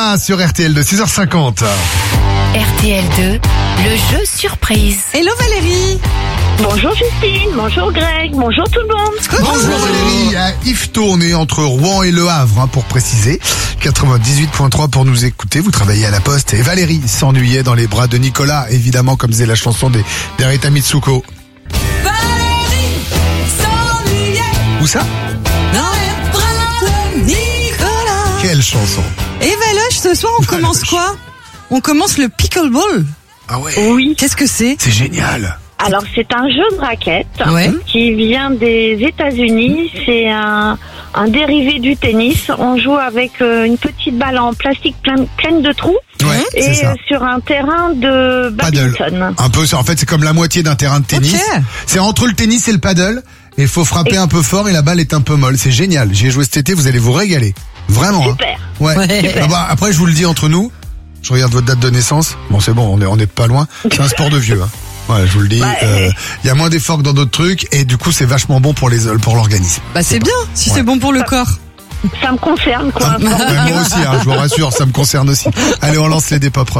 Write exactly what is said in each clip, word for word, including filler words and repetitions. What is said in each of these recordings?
Nicolas sur R T L deux, six heures cinquante. R T L deux, le jeu surprise. Hello Valérie. Bonjour Justine, bonjour Greg, bonjour tout le monde. Bonjour Valérie, à Yvetot, on est entre Rouen et Le Havre, hein, pour préciser. quatre-vingt-dix-huit virgule trois pour nous écouter, vous travaillez à la Poste. Et Valérie s'ennuyait dans les bras de Nicolas, évidemment, comme c'est la chanson des, des Rita Mitsuko. Valérie s'ennuyait Où ça? dans les bras de Nicolas. Quelle chanson? Et Valoche, ce soir on commence quoi? On commence le pickleball. Ah ouais, Oui, Qu'est-ce que c'est? c'est génial. alors c'est un jeu de raquette Ouais. qui vient des États-Unis. C'est un, un dérivé du tennis. On joue avec euh, une petite balle en plastique pleine, pleine de trous Ouais, c'est et ça. euh, sur un terrain de Paddle. badminton. Un peu, c'est- en fait, c'est comme la moitié d'un terrain de tennis. Ok. C'est entre le tennis et le paddle. Et il faut frapper un peu fort et la balle est un peu molle. C'est génial. J'y ai joué cet été, vous allez vous régaler. Vraiment. hein. Super. Ouais. Ouais. Ah bah, après, je vous le dis entre nous. Je regarde votre date de naissance. Bon, c'est bon, on est, on est pas loin. C'est un sport de vieux. Hein. Ouais, je vous le dis. Ouais. euh, Il y a moins d'efforts que dans d'autres trucs et du coup, c'est vachement bon pour les pour l'organisme. Bah c'est bien, si Ouais. c'est bon pour le corps. Ça me concerne quoi. Ouais, moi aussi, hein, je vous rassure, ça me concerne aussi. Allez, on lance les dés pop rock.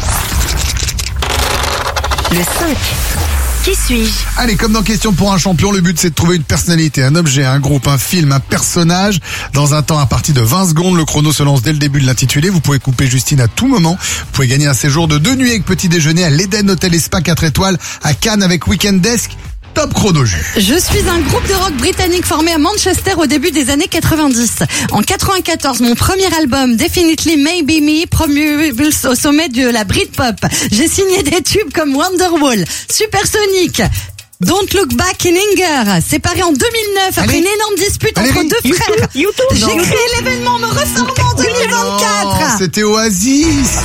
Le cinq. Qui suis-je? Allez, comme dans Question pour un champion, le but c'est de trouver une personnalité, un objet, un groupe, un film, un personnage. Dans un temps à partir de vingt secondes, le chrono se lance dès le début de l'intitulé. Vous pouvez couper Justine à tout moment. Vous pouvez gagner un séjour de deux nuits avec petit déjeuner à l'Eden Hotel et Spa quatre étoiles à Cannes avec Weekend Desk. Top chrono jus. Je suis un groupe de rock britannique formé à Manchester au début des années quatre-vingt-dix. En quatre-vingt-quatorze, mon premier album, Definitely Maybe Me, promu au sommet de la Britpop. J'ai signé des tubes comme Wonderwall, Supersonic, Don't Look Back in Anger, séparé en deux mille neuf après Allez. une énorme dispute Allez, entre vite. deux frères. YouTube, J'ai non. créé l'événement Me Reformant en deux mille vingt-quatre. Oh, c'était Oasis.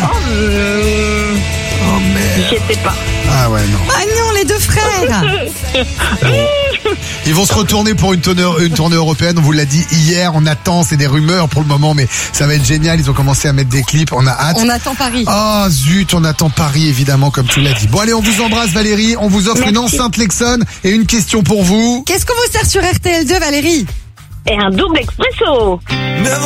Oh merde. J'y étais pas. Ah ouais, non. Ah non, les deux frères. Ils vont se retourner pour une tournée, une tournée européenne. On vous l'a dit hier. On attend, c'est des rumeurs pour le moment, mais ça va être génial. Ils ont commencé à mettre des clips. On a hâte. On attend Paris. Ah zut, on attend Paris évidemment comme tu l'as dit. Bon allez, on vous embrasse Valérie, on vous offre une Merci. enceinte Lexon et une question pour vous. Qu'est-ce qu'on vous sert sur R T L deux, Valérie? Et un double expresso.